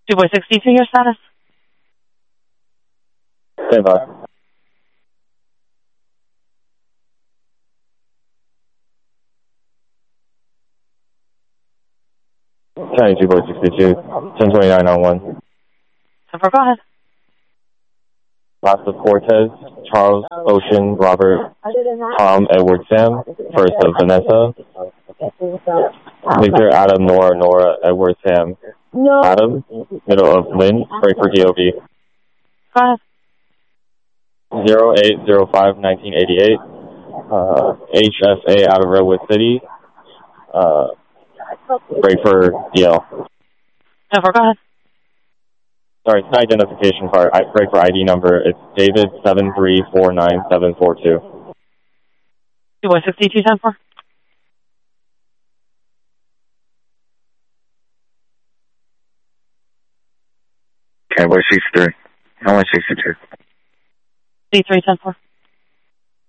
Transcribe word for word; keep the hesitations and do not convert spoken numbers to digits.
two boy sixty-two, your status? Stand by. County two boy sixty-two, ten twenty-nine on one. ten four, go ahead. Last of Cortez, Charles, Ocean, Robert, Tom, Edward, Sam. First of Vanessa. Victor, Adam, Nora, Nora, Edward, Sam, Adam. Middle of Lynn, break for D O B. Go ahead. zero eight zero five nineteen eighty-eight. Uh, H S A out of Redwood City. Uh, break for D L. ten four, go ahead. Sorry, it's an identification card. I break for I D number. It's David seven three four nine seven four two. two boy sixty-two, ten four. Cowboy sixty-three. Cowboy sixty-two. C three, ten four.